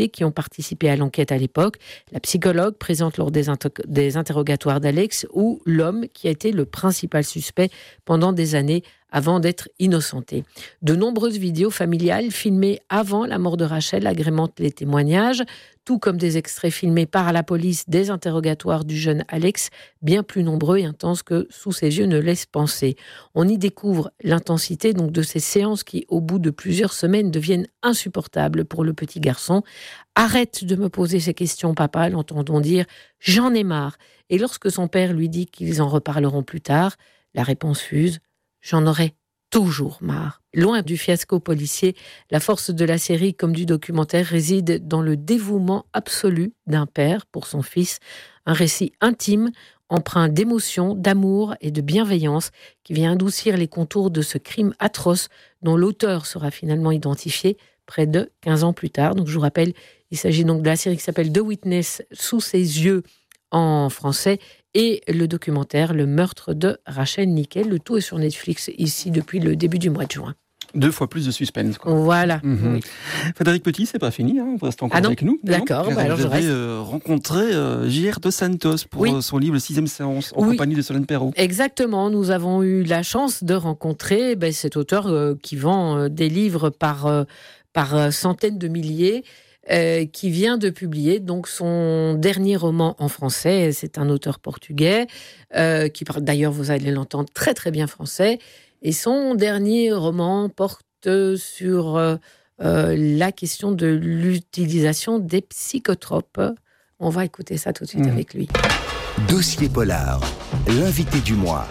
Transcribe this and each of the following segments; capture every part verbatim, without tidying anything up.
qui ont participé à l'enquête à l'époque, la psychologue présente lors des, inter- des interrogatoires d'Alex ou l'homme qui a été le principal suspect pendant des années avant d'être innocenté. De nombreuses vidéos familiales filmées avant la mort de Rachel agrémentent les témoignages, tout comme des extraits filmés par la police des interrogatoires du jeune Alex, bien plus nombreux et intenses que Sous ses yeux ne laissent penser. On y découvre l'intensité donc de ces séances qui, au bout de plusieurs semaines, deviennent insupportables pour le petit garçon. « Arrête de me poser ces questions, papa », l'entend-on dire. « J'en ai marre ». Et lorsque son père lui dit qu'ils en reparleront plus tard, la réponse fuse. J'en aurais toujours marre. Loin du fiasco policier, la force de la série comme du documentaire réside dans le dévouement absolu d'un père pour son fils. Un récit intime, empreint d'émotion, d'amour et de bienveillance qui vient adoucir les contours de ce crime atroce dont l'auteur sera finalement identifié près de quinze ans plus tard. Donc je vous rappelle, il s'agit donc de la série qui s'appelle The Witness, Sous ses yeux en français, et le documentaire Le meurtre de Rachel Nickel. Le tout est sur Netflix ici depuis le début du mois de juin. Deux fois plus de suspense, quoi. Voilà. Mm-hmm. Oui. Frédéric Petit, c'est pas fini, hein, vous restez encore ah non, avec nous. D'accord, non, bah alors vous je avez reste. Euh, rencontré euh, J R Dos Santos pour oui. euh, son livre Sixième séance en oui. compagnie de Solène Perrault. Exactement, nous avons eu la chance de rencontrer ben, cet auteur euh, qui vend euh, des livres par, euh, par euh, centaines de milliers. Euh, qui vient de publier donc son dernier roman en français. C'est un auteur portugais euh, qui parle, d'ailleurs, vous allez l'entendre, très très bien français. Et son dernier roman porte sur euh, euh, la question de l'utilisation des psychotropes. On va écouter ça tout de suite mmh. avec lui. Dossier Polar, l'invité du mois.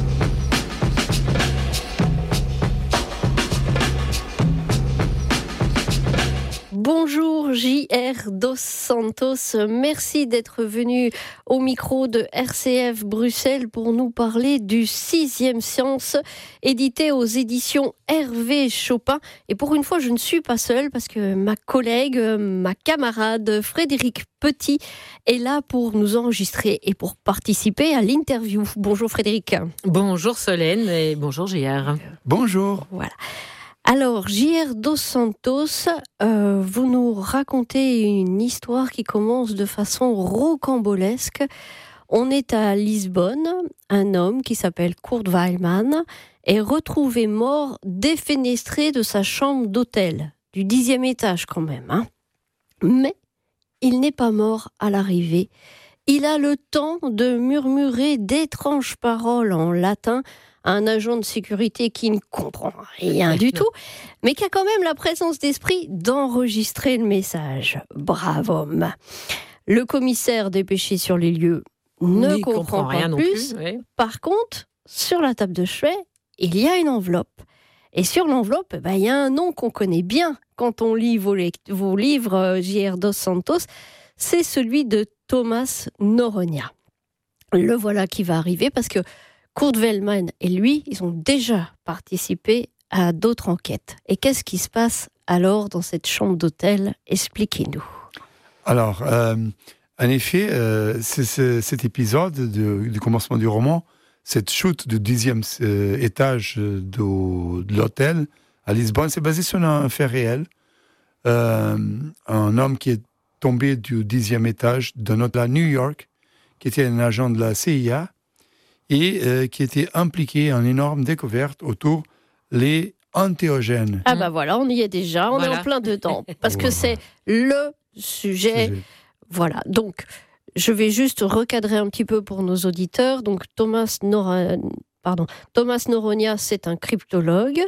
Bonjour J R Dos Santos, merci d'être venu au micro de R C F Bruxelles pour nous parler du Sixième Science, édité aux éditions Hervé Chopin. Et pour une fois, je ne suis pas seule parce que ma collègue, ma camarade Frédéric Petit est là pour nous enregistrer et pour participer à l'interview. Bonjour Frédéric. Bonjour Solène et bonjour J R. Bonjour. Voilà. Alors, J R Dos Santos, euh, vous nous racontez une histoire qui commence de façon rocambolesque. On est à Lisbonne, un homme qui s'appelle Kurt Weilmann est retrouvé mort défenestré de sa chambre d'hôtel, du dixième étage quand même. Hein. Mais il n'est pas mort à l'arrivée. Il a le temps de murmurer d'étranges paroles en latin à un agent de sécurité qui ne comprend rien du tout, mais qui a quand même la présence d'esprit d'enregistrer le message. Brave homme. Le commissaire dépêché sur les lieux ne comprend, comprend pas rien plus. Non plus oui. Par contre, sur la table de chevet, il y a une enveloppe. Et sur l'enveloppe, ben, il y a un nom qu'on connaît bien quand on lit vos, vos livres, J R Dos Santos, c'est celui de Thomas Noronha. Le voilà qui va arriver parce que Kurt Weilmann et lui, ils ont déjà participé à d'autres enquêtes. Et qu'est-ce qui se passe alors dans cette chambre d'hôtel ? Expliquez-nous. Alors, euh, en effet, euh, c'est, c'est, cet épisode de, du commencement du roman, cette chute du dixième euh, étage de, de l'hôtel à Lisbonne, c'est basé sur un fait réel. Euh, un homme qui est tombé du dixième étage d'un hôtel à New York, qui était un agent de la C I A, et euh, qui était impliqué en énorme découverte autour les entéogènes. Ah bah voilà, on y est déjà, on voilà. est en plein dedans, parce voilà. que c'est le sujet. sujet. Voilà, donc je vais juste recadrer un petit peu pour nos auditeurs. Donc Thomas, Nora... Pardon. Thomas Noronha, c'est un cryptologue,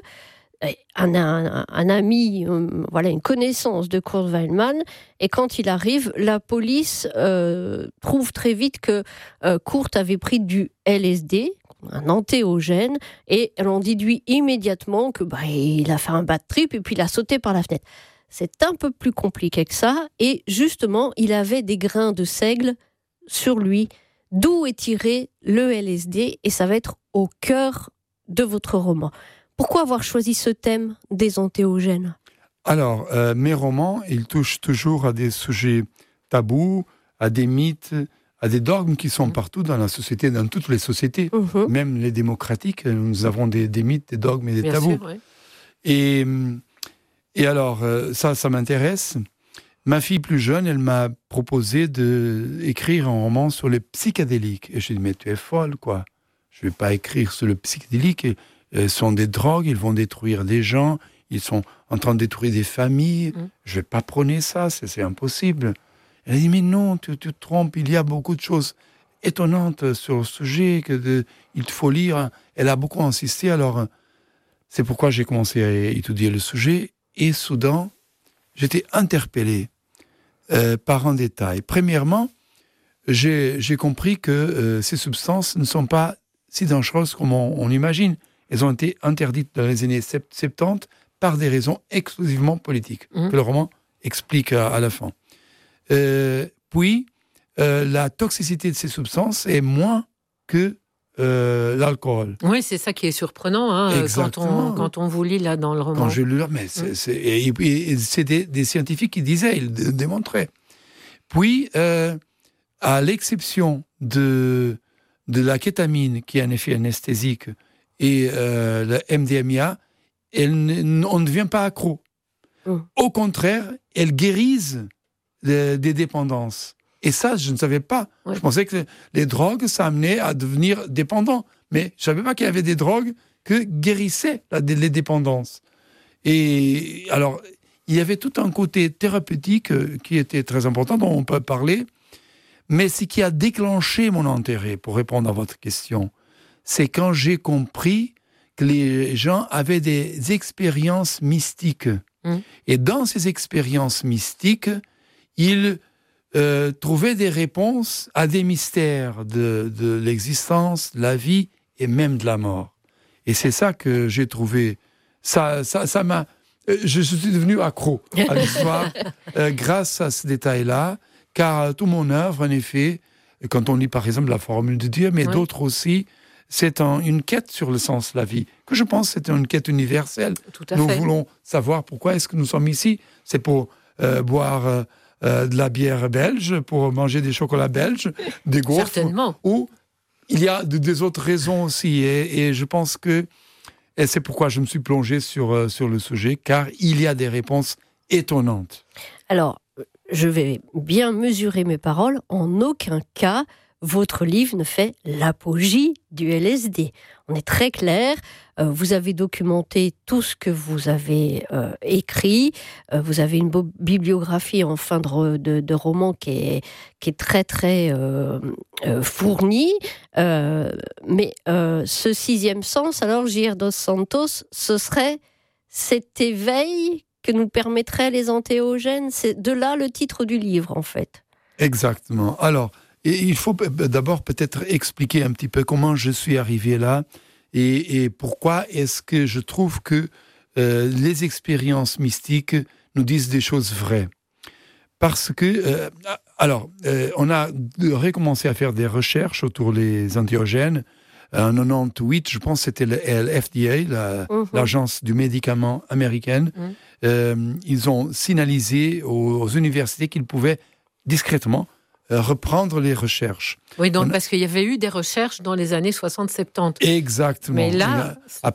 un, un, un ami, um, voilà, une connaissance de Kurt Weilmann, et quand il arrive, la police euh, trouve très vite que euh, Kurt avait pris du L S D, un entéogène, et elle en déduit immédiatement que bah, il a fait un bad trip et puis il a sauté par la fenêtre. C'est un peu plus compliqué que ça, et justement, il avait des grains de seigle sur lui, d'où est tiré le L S D, et ça va être au cœur de votre roman. Pourquoi avoir choisi ce thème des entéogènes ? Alors, euh, mes romans, ils touchent toujours à des sujets tabous, à des mythes, à des dogmes qui sont mmh. partout dans la société, dans toutes les sociétés, mmh. même les démocratiques. Nous avons des, des mythes, des dogmes et des Bien tabous. sûr, ouais. Et, et alors, ça, ça m'intéresse. ma fille plus jeune, elle m'a proposé d'écrire un roman sur les psychédéliques. Et j'ai dit, mais tu es folle, quoi. Je ne vais pas écrire sur le psychédélique. Ce sont des drogues, ils vont détruire des gens, ils sont en train de détruire des familles. Mmh. Je ne vais pas prôner ça, c'est, c'est impossible. Elle a dit, mais non, tu, tu te trompes, il y a beaucoup de choses étonnantes sur le sujet, que de, il faut lire. Elle a beaucoup insisté, alors c'est pourquoi j'ai commencé à étudier le sujet. Et soudain, j'étais interpellé euh, par un détail. Premièrement, j'ai, j'ai compris que euh, ces substances ne sont pas si dangereuses comme on, on imagine. Elles ont été interdites dans les années soixante-dix par des raisons exclusivement politiques, mmh. que le roman explique à, à la fin. Euh, puis, euh, la toxicité de ces substances est moins que euh, l'alcool. Oui, c'est ça qui est surprenant hein, quand, on, quand on vous lit là dans le roman. Quand je lis, mais c'est, mmh. c'est, et, et, et c'est des, des scientifiques qui disaient, ils démontraient. Puis, euh, à l'exception de, de la kétamine, qui a un effet anesthésique, et euh, le M D M A, elle, on ne devient pas accro. Mmh. Au contraire, elles guérissent des, des dépendances. Et ça, je ne savais pas. Ouais. Je pensais que les drogues, ça amenait à devenir dépendant. Mais je ne savais pas qu'il y avait des drogues que guérissaient la, les dépendances. Et alors, il y avait tout un côté thérapeutique qui était très important, dont on peut parler. Mais ce qui a déclenché mon intérêt, pour répondre à votre question, c'est quand j'ai compris que les gens avaient des expériences mystiques. Mmh. Et dans ces expériences mystiques, ils euh, trouvaient des réponses à des mystères de, de l'existence, de la vie et même de la mort. Et c'est ça que j'ai trouvé. Ça, ça, ça m'a. Je suis devenu accro à l'histoire euh, grâce à ce détail-là, car toute mon œuvre, en effet, quand on lit par exemple la Formule de Dieu, mais oui. d'autres aussi, c'est un, une quête sur le sens de la vie, que je pense que c'est une quête universelle. Tout à nous fait. voulons savoir pourquoi est-ce que nous sommes ici. C'est pour euh, boire euh, euh, de la bière belge, pour manger des chocolats belges, des gaufres. Certainement. Ou il y a de, des autres raisons aussi. Et, et je pense que et c'est pourquoi je me suis plongé sur, euh, sur le sujet, car il y a des réponses étonnantes. Alors, je vais bien mesurer mes paroles. En aucun cas, votre livre ne fait l'apologie du L S D. On est très clair. Euh, vous avez documenté tout ce que vous avez euh, écrit. Euh, vous avez une bo- bibliographie en fin de, de, de roman qui est, qui est très, très euh, euh, fournie. Euh, mais euh, ce sixième sens, alors, J R dos Santos, ce serait cet éveil que nous permettraient les entéogènes. C'est de là le titre du livre, en fait. Exactement. Alors, et il faut d'abord peut-être expliquer un petit peu comment je suis arrivé là et, et pourquoi est-ce que je trouve que euh, les expériences mystiques nous disent des choses vraies. Parce que, euh, alors, euh, on a recommencé à faire des recherches autour des entéogènes. En quatre-vingt-dix-huit, je pense que c'était le F D A, la, uh-huh. l'agence du médicament américaine. Uh-huh. Euh, ils ont signalisé aux, aux universités qu'ils pouvaient discrètement reprendre les recherches. Oui, donc On parce qu'il y avait eu des recherches dans les années soixante soixante-dix. Exactement. Mais là...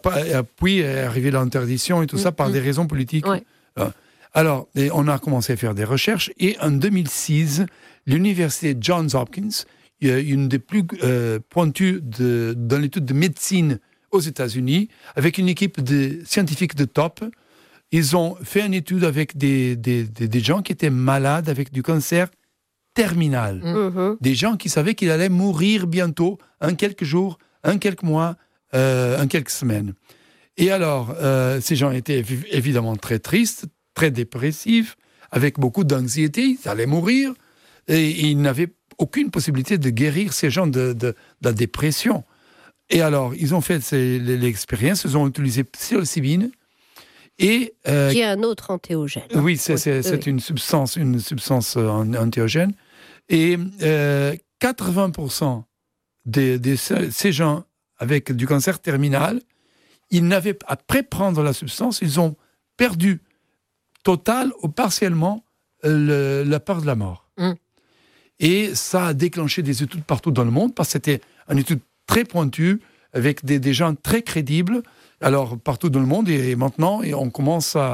Puis est arrivée l'interdiction et tout mmh, ça par mmh. des raisons politiques. Ouais. Alors, on a commencé à faire des recherches et en deux mille six, l'université Johns Hopkins, une des plus euh, pointues de, dans l'étude de médecine aux États-Unis, avec une équipe de scientifiques de top, ils ont fait une étude avec des, des, des, des gens qui étaient malades avec du cancer terminal. Mmh. Des gens qui savaient qu'ils allaient mourir bientôt, en quelques jours, en quelques mois, euh, en quelques semaines. Et alors, euh, ces gens étaient évidemment très tristes, très dépressifs, avec beaucoup d'anxiété, ils allaient mourir, et, et ils n'avaient aucune possibilité de guérir ces gens de, de, de la dépression. Et alors, ils ont fait ces, l'expérience, ils ont utilisé psilocybine, et, euh, qui est un autre antéogène. Oui, c'est, c'est, c'est oui. une substance, une substance antéogène. Et euh, quatre-vingts pour cent de, de ces gens avec du cancer terminal, ils n'avaient, après prendre la substance, ils ont perdu total ou partiellement le, la peur de la mort. Mm. Et ça a déclenché des études partout dans le monde, parce que c'était une étude très pointue, avec des, des gens très crédibles, alors partout dans le monde, et, et maintenant et on commence à,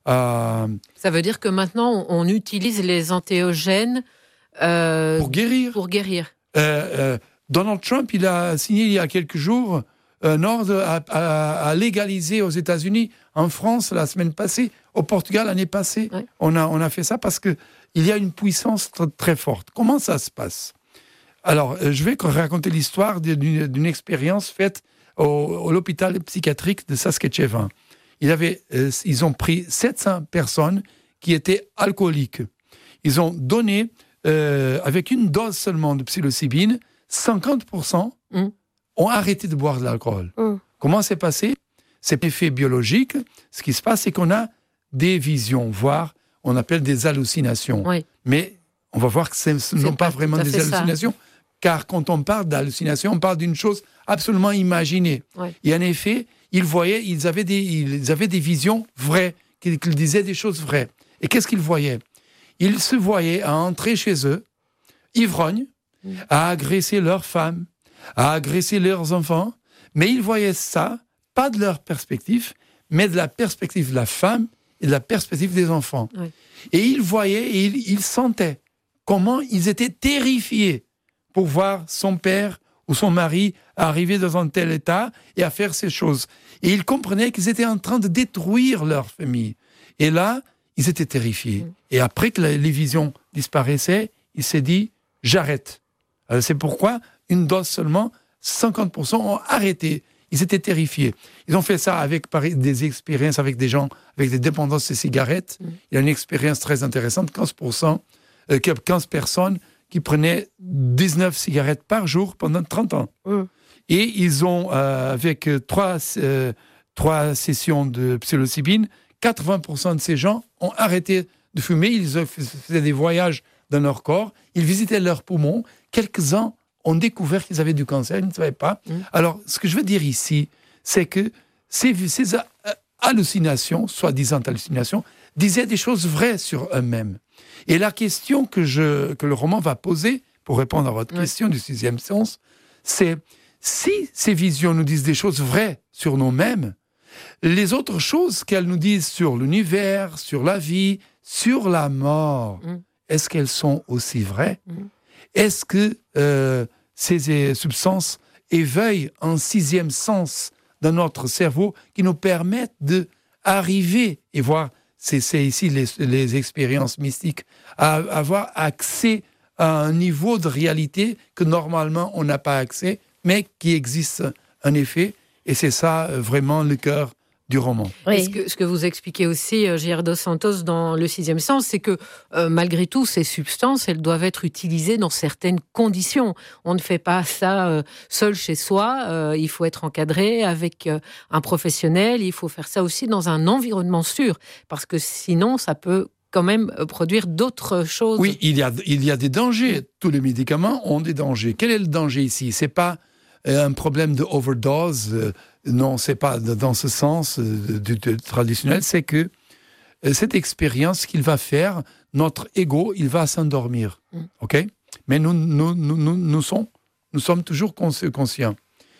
à... Ça veut dire que maintenant, on, on utilise les antéogènes euh, pour guérir. Pour guérir. Euh, euh, Donald Trump, il a signé il y a quelques jours un ordre à, à, à légaliser aux États-Unis, en France la semaine passée, au Portugal l'année passée. Ouais. On a, on a fait ça parce que il y a une puissance très, très forte. Comment ça se passe ? Alors, je vais raconter l'histoire d'une, d'une expérience faite au, à l'hôpital psychiatrique de Saskatchewan. Il avait, euh, ils ont pris sept cents personnes qui étaient alcooliques. Ils ont donné, euh, avec une dose seulement de psilocybine, cinquante pour cent mmh. ont arrêté de boire de l'alcool. Mmh. Comment c'est passé ? C'est un effet biologique. Ce qui se passe, c'est qu'on a des visions, voire on appelle des hallucinations. Oui. Mais on va voir que ce ne sont pas, pas vraiment des hallucinations, ça. Car quand on parle d'hallucination, on parle d'une chose absolument imaginée. Oui. Et en effet, ils voyaient, ils avaient des, ils avaient des visions vraies, qu'ils, qu'ils disaient des choses vraies. Et qu'est-ce qu'ils voyaient ? Ils se voyaient à entrer chez eux, ivrognes, mmh. à agresser leurs femmes, à agresser leurs enfants, mais ils voyaient ça, pas de leur perspective, mais de la perspective de la femme et de la perspective des enfants. Oui. Et ils voyaient et ils, ils sentaient comment ils étaient terrifiés pour voir son père ou son mari arriver dans un tel état et à faire ces choses. Et ils comprenaient qu'ils étaient en train de détruire leur famille. Et là, ils étaient terrifiés. Mmh. Et après que la, les visions disparaissaient, il s'est dit, j'arrête. Alors c'est pourquoi, une dose seulement, cinquante pour cent ont arrêté. Ils étaient terrifiés. Ils ont fait ça avec des expériences avec des gens avec des dépendances de cigarettes. Mmh. Il y a une expérience très intéressante, quinze pour cent, euh, quinze personnes qui prenaient dix-neuf cigarettes par jour pendant trente ans. Mmh. Et ils ont, euh, avec trois, euh, trois sessions de psilocybine, quatre-vingts pour cent de ces gens ont arrêté de fumer. Ils faisaient des voyages dans leur corps. Ils visitaient leurs poumons. Quelques-uns ont découvert qu'ils avaient du cancer. Ils ne savaient pas. Mmh. Alors, ce que je veux dire ici, c'est que ces, ces hallucinations, soi-disant hallucinations, disaient des choses vraies sur eux-mêmes. Et la question que, je, que le roman va poser, pour répondre à votre oui. question du sixième sens, c'est si ces visions nous disent des choses vraies sur nous-mêmes, les autres choses qu'elles nous disent sur l'univers, sur la vie, sur la mort, mm. est-ce qu'elles sont aussi vraies ? mm. Est-ce que euh, ces substances éveillent un sixième sens dans notre cerveau qui nous permettent d'arriver et voir, c'est, c'est ici les, les expériences mystiques, à avoir accès à un niveau de réalité que normalement on n'a pas accès, mais qui existe en effet, et c'est ça vraiment le cœur du roman. Oui. Ce, que, ce que vous expliquez aussi, euh, J R dos Santos, dans Le Sixième Sens, c'est que euh, malgré tout, ces substances, elles doivent être utilisées dans certaines conditions. On ne fait pas ça euh, seul chez soi. Euh, il faut être encadré avec euh, un professionnel. Il faut faire ça aussi dans un environnement sûr, parce que sinon, ça peut quand même produire d'autres choses. Oui, il y a, il y a des dangers. Tous les médicaments ont des dangers. Quel est le danger ici ? C'est pas un problème de overdose. Euh, non, c'est pas dans ce sens euh, du, du traditionnel. C'est que euh, cette expérience qu'il va faire, notre ego, il va s'endormir. Mm. Ok ? Mais nous, nous, nous, nous, nous, sommes, nous sommes toujours conscients.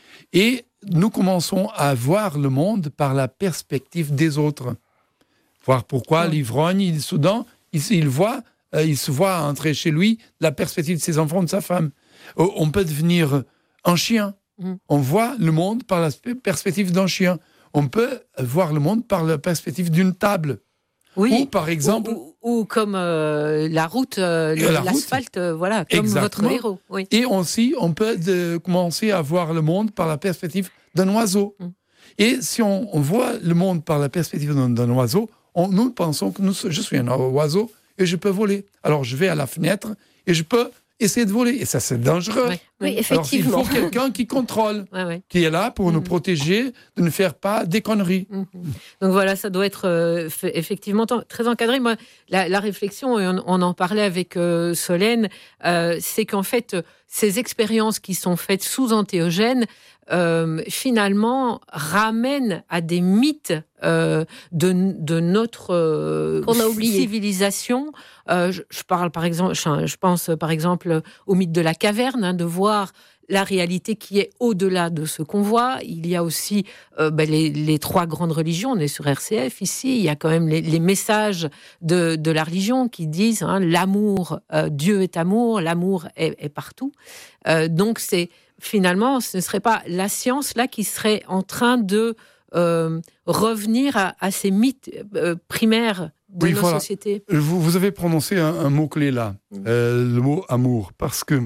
Et nous commençons à voir le monde par la perspective des autres. Voir pourquoi mm. l'ivrogne, il, soudain, il, il voit, euh, il se voit entrer chez lui la perspective de ses enfants, de sa femme. Euh, on peut devenir un chien. Mmh. On voit le monde par la perspective d'un chien. On peut voir le monde par la perspective d'une table. Oui. Ou par exemple... Ou, ou, ou comme euh, la route, euh, la l'asphalte, euh, voilà, comme Exactement. Votre héros. Oui. Et aussi, on peut de, commencer à voir le monde par la perspective d'un oiseau. Mmh. Et si on, on voit le monde par la perspective d'un, d'un oiseau, on, nous pensons que nous, je suis un oiseau et je peux voler. Alors je vais à la fenêtre et je peux essayer de voler. Et ça, c'est dangereux. Oui, oui, effectivement. Alors, il faut quelqu'un qui contrôle, ouais, ouais. qui est là pour mmh. nous protéger, de ne faire pas des conneries. Mmh. Donc voilà, ça doit être euh, fait, effectivement t- très encadré. Moi, la, la réflexion, et on, on en parlait avec euh, Solène, euh, c'est qu'en fait, ces expériences qui sont faites sous antéogènes, Euh, finalement ramène à des mythes euh, de, de notre euh, qu'on a oublié. civilisation. Euh, je, je parle par exemple, je, je pense par exemple au mythe de la caverne, hein, de voir la réalité qui est au-delà de ce qu'on voit. Il y a aussi euh, ben, les, les trois grandes religions. On est sur R C F ici. Il y a quand même les, les messages de, de la religion qui disent hein, l'amour, euh, Dieu est amour, l'amour est, est partout. Euh, donc c'est finalement, ce ne serait pas la science là qui serait en train de euh, revenir à, à ces mythes euh, primaires de oui, nos voilà. sociétés. Vous, vous avez prononcé un, un mot-clé là, mmh. euh, le mot amour, parce que,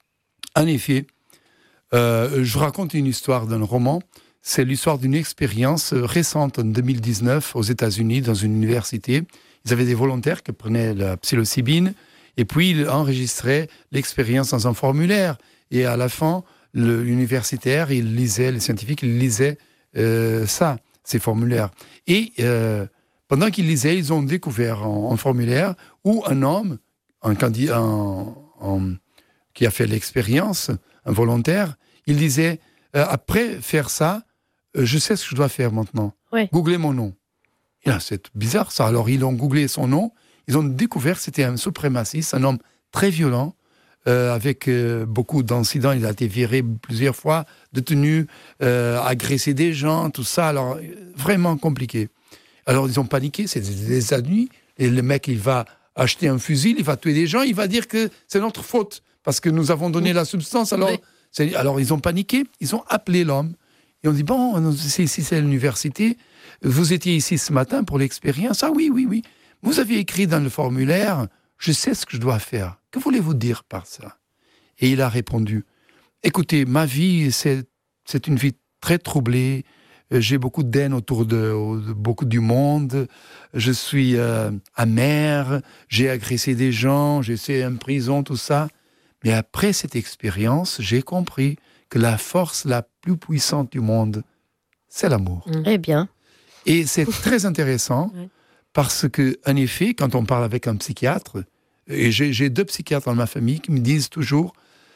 en effet, euh, je raconte une histoire d'un roman. C'est l'histoire d'une expérience récente en deux mille dix-neuf aux États-Unis, dans une université. Ils avaient des volontaires qui prenaient la psilocybine et puis ils enregistraient l'expérience dans un formulaire. Et à la fin, le, l'universitaire, il lisait, les scientifiques, ils lisaient euh, ça, ces formulaires. Et euh, pendant qu'ils lisaient, ils ont découvert un, un formulaire où un homme, un candidat, un, un, qui a fait l'expérience, un volontaire, il disait euh, après faire ça, euh, je sais ce que je dois faire maintenant. Ouais. Googlez mon nom. Et là, c'est bizarre ça. Alors ils ont googlé son nom. Ils ont découvert que c'était un suprémaciste, un homme très violent, euh, avec euh, beaucoup d'incidents. Il a été viré plusieurs fois, détenu, euh, agressé des gens, tout ça. Alors vraiment compliqué. Alors ils ont paniqué. C'est des, des années. Et le mec, il va acheter un fusil, il va tuer des gens. Il va dire que c'est notre faute parce que nous avons donné la substance. Alors, oui. c'est, alors ils ont paniqué. Ils ont appelé l'homme. Et on dit, bon, si c'est, c'est l'université, vous étiez ici ce matin pour l'expérience. Ah oui, oui, oui. Vous avez écrit dans le formulaire, je sais ce que je dois faire. Que voulez-vous dire par ça? Et il a répondu, écoutez, ma vie, c'est, c'est une vie très troublée. J'ai beaucoup d'haine autour de, de beaucoup du monde. Je suis euh, amer. J'ai agressé des gens. J'ai été en prison, tout ça. Mais après cette expérience, j'ai compris que la force la plus puissante du monde, c'est l'amour. Mmh. Eh bien. Et c'est très intéressant oui. parce que, en effet, quand on parle avec un psychiatre, et j'ai, j'ai deux psychiatres dans ma famille qui me disent toujours,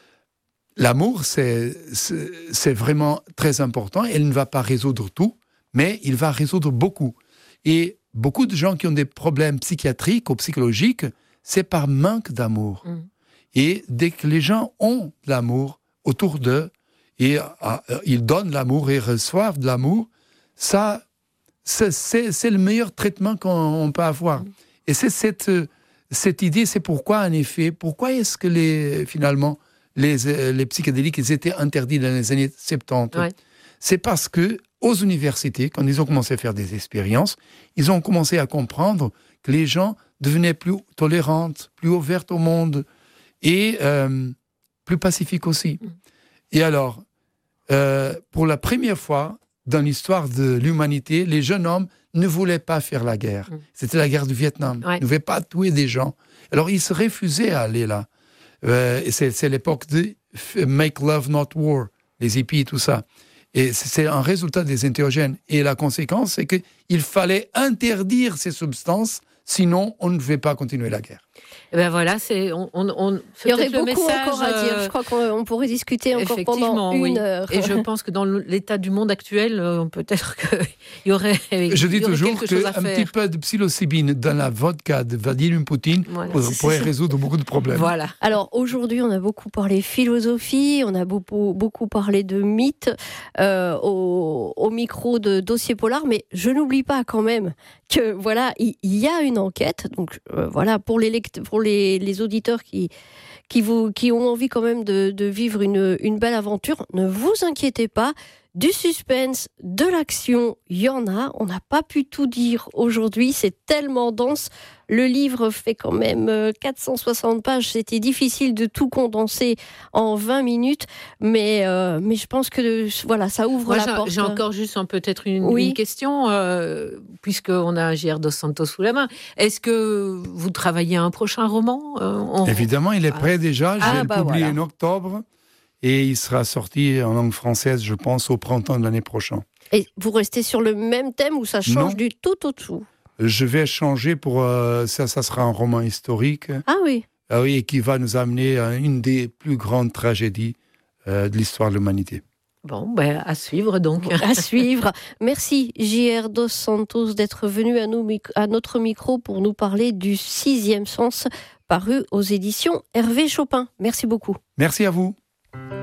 l'amour, c'est, c'est, c'est vraiment très important. Elle ne va pas résoudre tout, mais il va résoudre beaucoup. Et beaucoup de gens qui ont des problèmes psychiatriques ou psychologiques, c'est par manque d'amour. Mmh. Et dès que les gens ont de l'amour autour d'eux, et ah, ils donnent l'amour et reçoivent de l'amour, ça, c'est, c'est, c'est le meilleur traitement qu'on peut avoir. Mmh. Et c'est cette, cette idée, c'est pourquoi, en effet, pourquoi est-ce que les, finalement, les, les psychédéliques ils étaient interdits dans les années soixante-dix ouais. C'est parce que, aux universités, quand ils ont commencé à faire des expériences, ils ont commencé à comprendre que les gens devenaient plus tolérantes, plus ouvertes au monde, et euh, plus pacifiques aussi. Mmh. Et alors, euh, pour la première fois dans l'histoire de l'humanité, les jeunes hommes ne voulaient pas faire la guerre. Mmh. C'était la guerre du Vietnam. Ouais. Ils ne voulaient pas tuer des gens. Alors, ils se refusaient à aller là. Euh, et c'est, c'est l'époque de « Make love, not war », les hippies et tout ça. Et c'est un résultat des entéogènes. Et la conséquence, c'est qu'il fallait interdire ces substances, sinon on ne pouvait pas continuer la guerre. Et ben voilà, c'est on, on, on il y aurait beaucoup message, encore à dire. Je crois qu'on pourrait discuter encore pendant une oui. heure. Et je pense que dans l'état du monde actuel, peut-être qu'il y aurait. Je dis y aurait toujours qu'un petit peu de psilocybine dans la vodka de Vladimir Poutine voilà, pourrait résoudre beaucoup de problèmes. Voilà. Alors aujourd'hui, on a beaucoup parlé philosophie, on a beaucoup beaucoup parlé de mythes euh, au, au micro de Dossier Polar, mais je n'oublie pas quand même que voilà, il y, y a une enquête. Donc euh, voilà pour les lect- pour les, les auditeurs qui, qui, vous, qui ont envie quand même de, de vivre une, une belle aventure, ne vous inquiétez pas, du suspense, de l'action, il y en a. On n'a pas pu tout dire aujourd'hui, c'est tellement dense. Le livre fait quand même quatre cent soixante pages, c'était difficile de tout condenser en vingt minutes, mais, euh, mais je pense que voilà, ça ouvre Moi, la j'ai, porte. J'ai encore juste un, peut-être une, oui. une question, euh, puisqu'on a J R dos Santos sous la main. Est-ce que vous travaillez à un prochain roman euh, on... Évidemment, il est prêt déjà, je ah, vais bah le publier voilà. en octobre. Et il sera sorti en langue française, je pense, au printemps de l'année prochaine. Et vous restez sur le même thème ou ça change non. du tout au tout? Je vais changer pour... Euh, ça, ça sera un roman historique. Ah oui. Ah oui, et qui va nous amener à une des plus grandes tragédies euh, de l'histoire de l'humanité. Bon, ben, à suivre donc. À suivre. Merci J R dos Santos d'être venu à, nous, à notre micro pour nous parler du Sixième Sens, paru aux éditions Hervé Chopin. Merci beaucoup. Merci à vous.